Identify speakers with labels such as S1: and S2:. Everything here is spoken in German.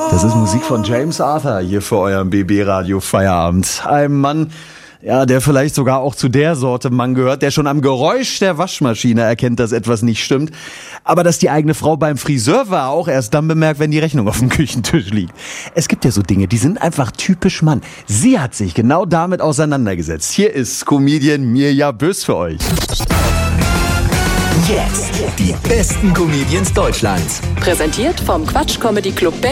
S1: Das ist Musik von James Arthur hier für euren BB-Radio Feierabend. Ein Mann, ja, der vielleicht sogar auch zu der Sorte Mann gehört, der schon am Geräusch der Waschmaschine erkennt, dass etwas nicht stimmt. Aber dass die eigene Frau beim Friseur war, auch erst dann bemerkt, wenn die Rechnung auf dem Küchentisch liegt. Es gibt ja so Dinge, die sind einfach typisch Mann. Sie hat sich genau damit auseinandergesetzt. Hier ist Comedian Mirja Bös für euch.
S2: Jetzt die besten Comedians Deutschlands.
S3: Präsentiert vom Quatsch Comedy Club Berlin.